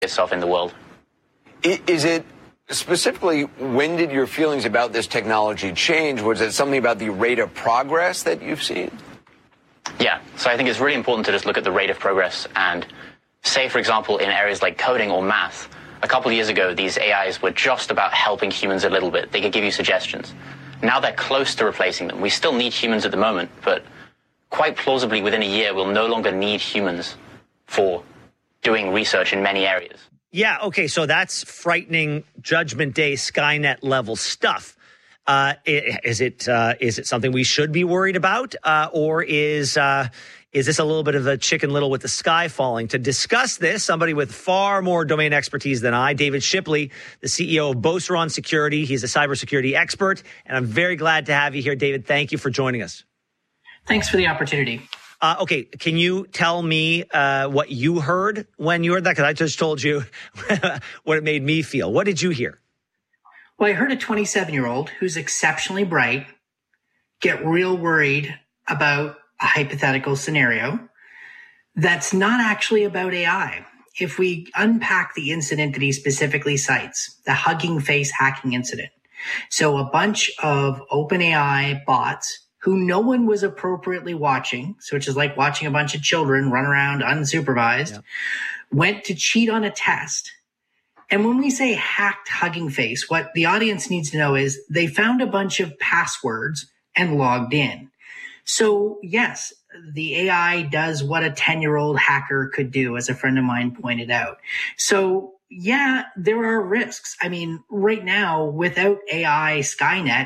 itself in the world. Is it specifically, when did your feelings about this technology change? Was it something about the rate of progress that you've seen? Yeah, so I think it's really important to just look at the rate of progress and say, for example, in areas like coding or math, a couple of years ago, these AIs were just about helping humans a little bit. They could give you suggestions. Now they're close to replacing them. We still need humans at the moment, but quite plausibly within a year, we'll no longer need humans for doing research in many areas. Yeah, okay, so that's frightening Judgment Day Skynet level stuff. Is it something we should be worried about, or is this a little bit of a Chicken Little with the sky falling? To discuss this, somebody with far more domain expertise than I, David Shipley, the CEO of Beauceron Security. He's a cybersecurity expert, and I'm very glad to have you here, David. Thank you for joining us. Thanks for the opportunity. Okay, can you tell me what you heard when you heard that? Because I just told you what it made me feel. What did you hear? Well, I heard a 27-year-old who's exceptionally bright get real worried about a hypothetical scenario that's not actually about AI. If we unpack the incident that he specifically cites, the Hugging Face hacking incident. So a bunch of OpenAI bots who no one was appropriately watching, so which is like watching a bunch of children run around unsupervised, went to cheat on a test. And when we say hacked Hugging Face, what the audience needs to know is they found a bunch of passwords and logged in. So yes, the AI does what a 10-year-old hacker could do, as a friend of mine pointed out. So yeah, there are risks. I mean, right now, without AI Skynet,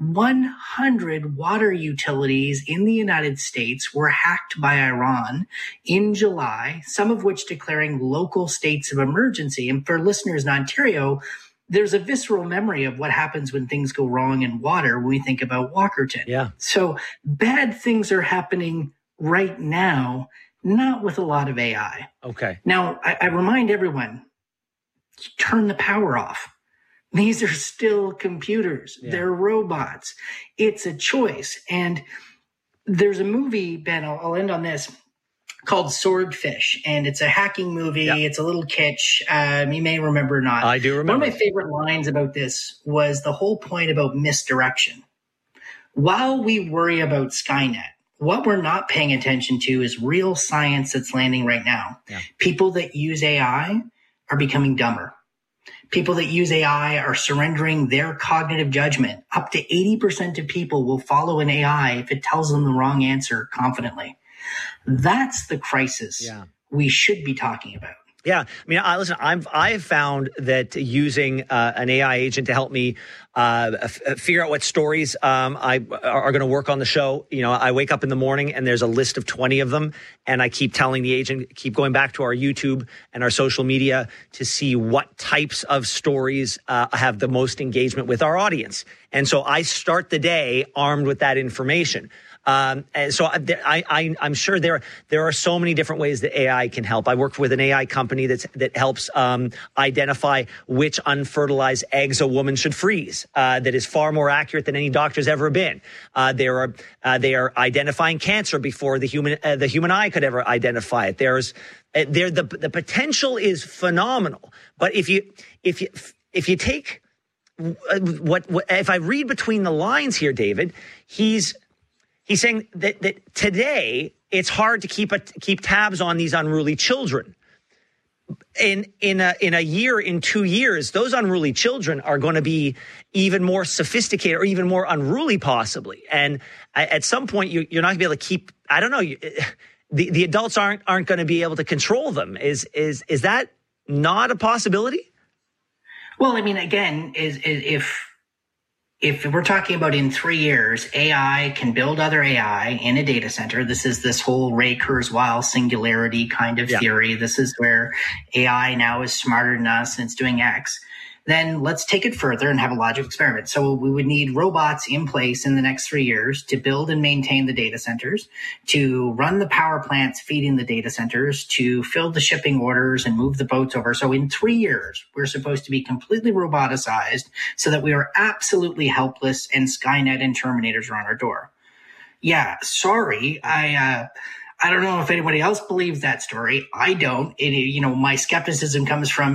100 water utilities in the United States were hacked by Iran in July, some of which declaring local states of emergency. And for listeners in Ontario, there's a visceral memory of what happens when things go wrong in water when we think about Walkerton. Yeah. So bad things are happening right now, not with a lot of AI. Okay. Now, I remind everyone, turn the power off. These are still computers. Yeah. They're robots. It's a choice. And there's a movie, Ben, I'll end on this, called Swordfish. And it's a hacking movie. Yeah. It's a little kitsch. You may remember or not. I do remember. One of my favorite lines about this was the whole point about misdirection. While we worry about Skynet, what we're not paying attention to is real science that's landing right now. Yeah. People that use AI are becoming dumber. People that use AI are surrendering their cognitive judgment. Up to 80% of people will follow an AI if it tells them the wrong answer confidently. That's the crisis we should be talking about. Yeah. I mean, listen, I've found that using an AI agent to help me figure out what stories are going to work on the show. You know, I wake up in the morning and there's a list of 20 of them. And I keep telling the agent, keep going back to our YouTube and our social media to see what types of stories have the most engagement with our audience. And so I start the day armed with that information. And so I'm sure there are so many different ways that AI can help. I work with an AI company that helps identify which unfertilized eggs a woman should freeze. That is far more accurate than any doctor's ever been. They are identifying cancer before the human eye could ever identify it. The potential is phenomenal. But if you take if I read between the lines here, David, He's saying that today it's hard to keep tabs on these unruly children. In a year, in 2 years, those unruly children are going to be even more sophisticated or even more unruly, possibly. And at some point, you're not going to be able to keep. I don't know. The adults aren't going to be able to control them. Is that not a possibility? Well, I mean, again, if we're talking about in 3 years, AI can build other AI in a data center. This is this whole Ray Kurzweil singularity kind of theory. This is where AI now is smarter than us and it's doing X. Then let's take it further and have a logical experiment. So we would need robots in place in the next 3 years to build and maintain the data centers, to run the power plants feeding the data centers, to fill the shipping orders and move the boats over. So in 3 years, we're supposed to be completely roboticized so that we are absolutely helpless and Skynet and Terminators are on our door. Yeah, sorry. I don't know if anybody else believes that story. I don't. My skepticism comes from